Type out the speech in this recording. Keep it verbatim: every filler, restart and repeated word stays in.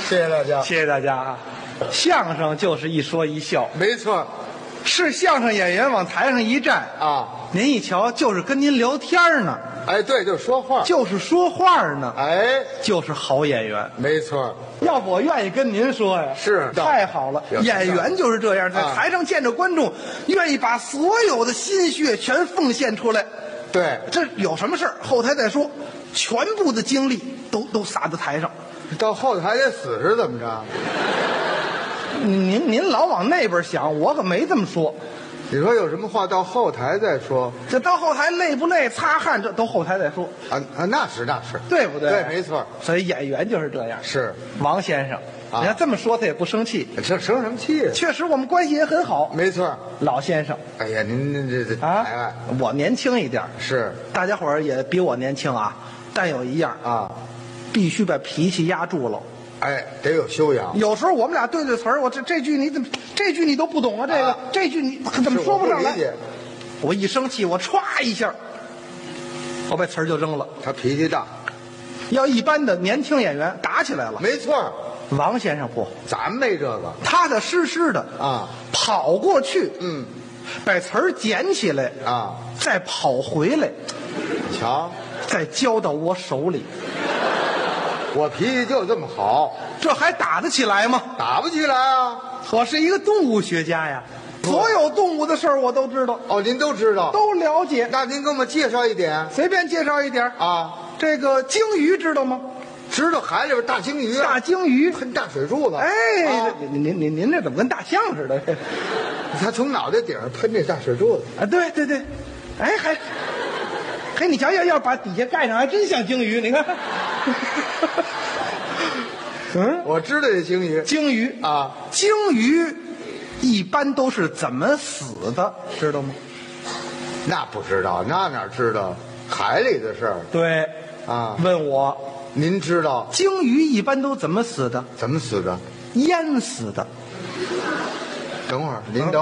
谢谢大家。 谢谢大家啊！相声就是一说一笑， 没错是相声演员往台上一站， 啊， 您一瞧就是跟您聊天呢， 哎，对，就说话， 就是说话呢， 哎， 就是好演员。 没错， 要不我愿意跟您说呀， 是太好了。 有演员就是这样，在啊台上见着观众，愿意把所有的心血全奉献出来。 对， 这有什么事儿后台再说，全部的精力都都撒在台上。 到后台得死是怎么着？ 您您老往那边想，我可没这么说。 你说有什么话到后台再说这到后台累不累，擦汗这都后台再说， 啊啊，那是那是， 对不对？ 对，没错， 所以演员就是这样。 是王先生， 啊你看这么说他也不生气， 生生什么气呀？ 确实我们关系也很好。 没错， 老先生哎呀，您您这这啊抬爱， 我年轻一点， 是大家伙儿也比我年轻啊，但有一样， 啊， 必须把脾气压住了。 哎，得有修养。 有时候我们俩对对词儿，我这这句你怎么这句你都不懂啊？这个、 啊这句你怎么说不上来？ 是我不理解我一生气，我歘一下，我把词儿就扔了。 他脾气大， 要一般的年轻演员打起来了， 没错， 王先生不， 咱没这个踏踏实实的啊， 跑过去， 嗯把词儿捡起来， 啊， 再跑回来， 瞧， 再交到我手里， 我脾气就这么好， 这还打得起来吗？ 打不起来啊。 我是一个动物学家呀，所有动物的事儿我都知道， 哦，您都知道， 都了解。 那您给我们介绍一点随便介绍一点儿啊？ 这个鲸鱼知道吗？ 知道海里边大鲸鱼啊， 大鲸鱼， 喷大水柱子， 哎， 啊这您您您您这怎么跟大象似的？ 他从脑袋顶上喷这大水柱子， 啊，对对对，哎还，嘿，你瞧要要把底下盖上，还真像鲸鱼，你看。嗯， 我知道这鲸鱼鲸鱼啊， 鲸鱼一般都是怎么死的，知道吗？ 那不知道，那哪知道海里的事儿对， 啊？ 问我您知道鲸鱼一般都怎么死的？ 怎么死的？ 淹死的。 等会儿，您等。